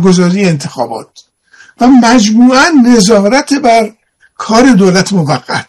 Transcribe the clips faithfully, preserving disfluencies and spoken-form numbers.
برگزاری انتخابات و مجموعاً نظارت بر کار دولت موقت.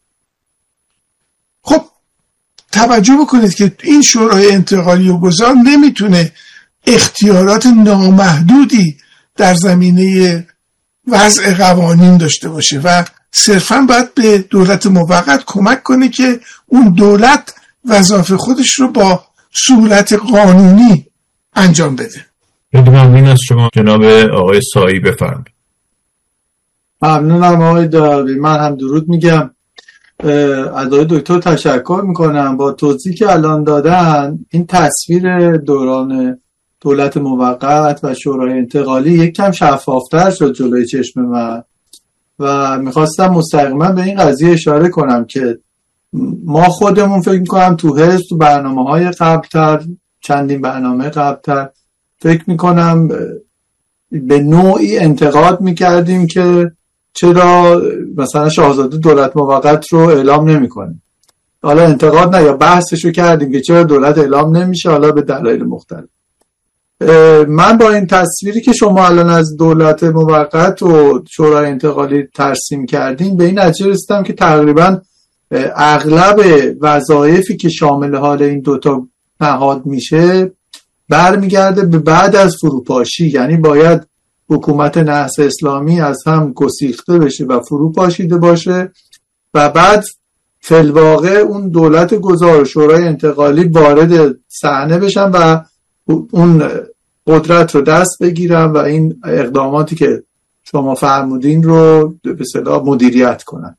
خب توجه بکنید که این شورای انتقالی و گذار نمیتونه اختیارات نامحدودی در زمینه وضع قوانین داشته باشه و صرفاً باید به دولت موقت کمک کنه که اون دولت وظایف خودش رو با صورت قانونی انجام بده. ممنون از شما جناب آقای سایی، بفرمایید. ممنونم آقای داوی. من هم درود میگم، از آقای دکتر تشکر میکنم. با توضیحی که الان دادن این تصویر دوران دولت موقت و شورای انتقالی یک کم شفافتر شد جلوی چشم من و میخواستم مستقیما به این قضیه اشاره کنم که ما خودمون فکر میکنم تو حزب تو برنامه های قبلتر، چندین برنامه قبلتر، فکر میکنم به نوعی انتقاد میکردیم که چرا مثلا شاهزاده دولت موقت رو اعلام نمیکنه. حالا انتقاد نه، یا بحثشو کردیم که چرا دولت اعلام نمیشه، حالا به دلایل مختلف. من با این تصویری که شما الان از دولت موقت و شورای انتقالی ترسیم کردین به این نتیجه رسیدم که تقریبا اغلب وظایفی که شامل حال این دوتا نهاد میشه برمیگرده به بعد از فروپاشی، یعنی باید حکومت نهضت اسلامی از هم گسیخته بشه و فروپاشیده باشه و بعد فی الواقع اون دولت گذار و شورای انتقالی وارد صحنه بشن و اون قدرت رو دست بگیرن و این اقداماتی که شما فرمودین رو به اصطلاح مدیریت کنن.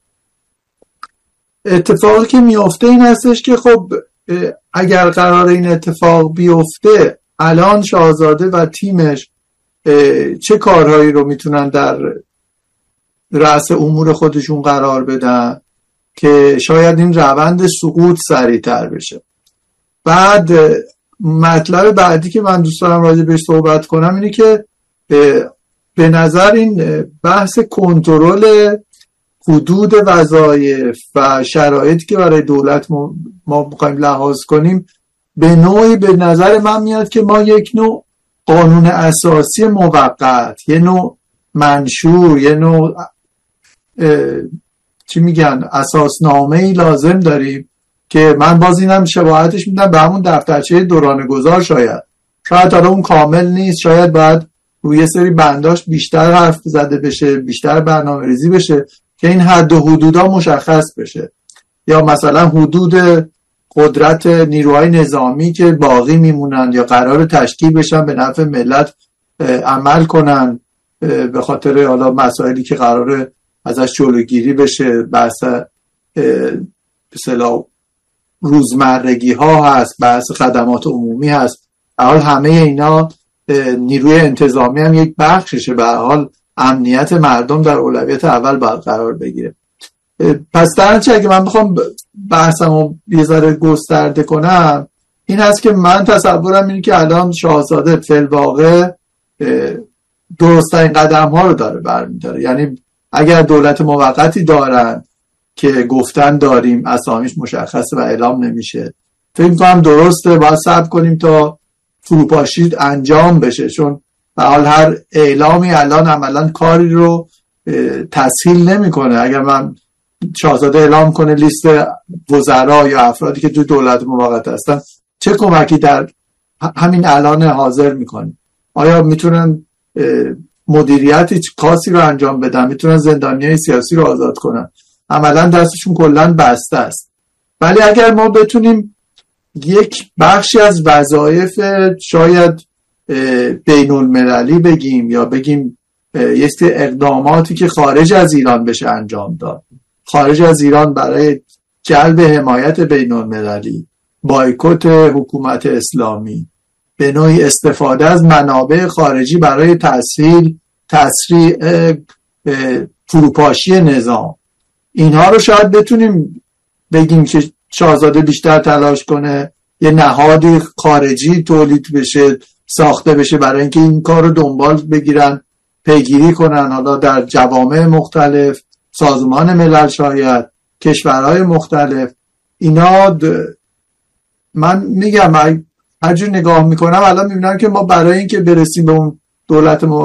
اتفاقی که میفته این هستش که خب اگر قرار این اتفاق بیفته الان شاهزاده و تیمش چه کارهایی رو میتونن در رأس امور خودشون قرار بدن که شاید این روند سقوط سریعتر بشه. بعد مطلب بعدی که من دوست دارم راجع بهش صحبت کنم اینه که به نظر این بحث کنترل حدود وظایف و شرایطی که برای دولت ما می‌خوایم لحاظ کنیم به نوعی به نظر من میاد که ما یک نوع قانون اساسی موقت، یه نوع منشور، یه نوع چی میگن اساسنامه‌ای لازم داریم که من باز اینم شباهتش میدم به همون دفترچه دوران گذار. شاید شاید حالا اون کامل نیست، شاید باید روی سری بنداش بیشتر حرف زده بشه، بیشتر برنامه ریزی بشه که این حد و حدودا مشخص بشه، یا مثلا حدود قدرت نیروهای نظامی که باقی میمونن یا قرار تشکیل بشن به نفع ملت عمل کنن به خاطر حالا مسائلی که قراره ازش جلوگیری بشه، بحث به اصطلاح روزمرگی ها هست، بحث خدمات عمومی هست. به حال همه اینا نیروی انتظامی هم یک بخششه، به حال امنیت مردم در اولویت اول باید قرار بگیره. پس در نتیجه اگه من بخوام بحثمو یه ذره گسترده کنم این هست که من تصورم اینه که الان شاهزاده فی الواقع درست‌ترین قدم ها رو داره برمی‌داره. یعنی اگر دولت موقتی دارن که گفتن داریم اسامیش مشخصه و اعلام نمیشه، فکر می‌کنم درسته، باید صبر کنیم تا فروپاشی انجام بشه، چون به حال هر اعلامی الان عملاً کاری رو تسهیل نمی‌کنه. اگر من شاهزاده اعلام کنه لیست وزرا یا افرادی که تو دولت موقت هستن چه کمکی در همین الان حاضر میکنه؟ آیا میتونن مدیریتی خاصی رو انجام بدن؟ میتونن زندانیای سیاسی رو آزاد کنن؟ عملا دستشون کلن بسته است. ولی اگر ما بتونیم یک بخشی از وظایف شاید بین المللی بگیم یا بگیم یک اقداماتی که خارج از ایران بشه انجام داد، خارج از ایران برای جلب حمایت بین المللی، بایکوت حکومت اسلامی، به نوعی استفاده از منابع خارجی برای تسهیل تسریع فروپاشی نظام، اینها رو شاید بتونیم بگیم که شاهزاده بیشتر تلاش کنه، یه نهادی خارجی تولید بشه، ساخته بشه برای اینکه این کار رو دنبال بگیرن، پیگیری کنن، حالا در جوامع مختلف، سازمان ملل، شاید کشورهای مختلف. اینا من میگم هر جور نگاه میکنم الان میبینم که ما برای اینکه برسیم به اون دولت